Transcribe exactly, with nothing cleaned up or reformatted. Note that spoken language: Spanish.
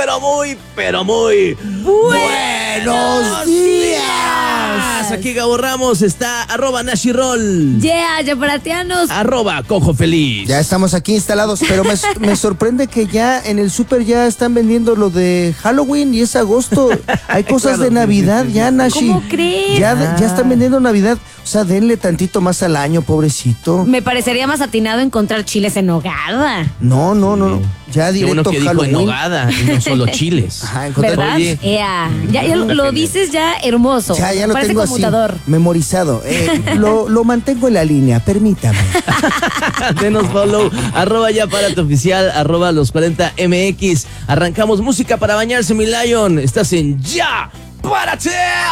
pero muy, pero muy buenos días. Aquí Gabo Ramos, está arroba Nashirol. Yeah, yaparatianos. Arroba Cojo Feliz. Ya estamos aquí instalados, pero me, me sorprende que ya en el súper ya están vendiendo lo de Halloween y es agosto. Hay cosas Claro, de Navidad sí, sí, sí. ya, Nashi. ¿Cómo crees? Ya, Ah. ya están vendiendo Navidad. O sea, denle tantito más al año, pobrecito. Me parecería más atinado encontrar chiles en nogada. No, no, no, no. Ya Qué bueno directo que dijo en Halloween. nogada y no solo chiles. Ajá, encontrar- ¿Verdad? Oye. Ea, ya, ya lo, lo dices ya hermoso. Ya, ya lo Parece tengo conmutador. así, memorizado. Eh, lo, lo mantengo en la línea, permítame. Denos follow, arroba ya para tu oficial, arroba los cuarenta M X. Arrancamos música para bañarse, mi Lion. Estás en Ya Párate.